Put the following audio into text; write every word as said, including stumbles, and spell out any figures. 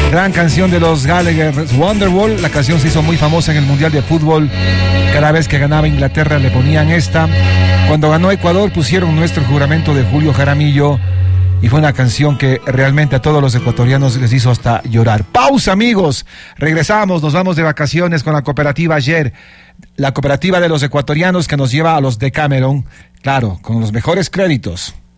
Gran canción de los Gallagher, Wonderwall. La canción se hizo muy famosa en el Mundial de Fútbol. Cada vez que ganaba Inglaterra le ponían esta. Cuando ganó Ecuador pusieron Nuestro Juramento de Julio Jaramillo. Y fue una canción que realmente a todos los ecuatorianos les hizo hasta llorar. Pausa, amigos. Regresamos, nos vamos de vacaciones con la cooperativa ayer. La cooperativa de los ecuatorianos que nos lleva a los Decameron. Claro, con los mejores créditos.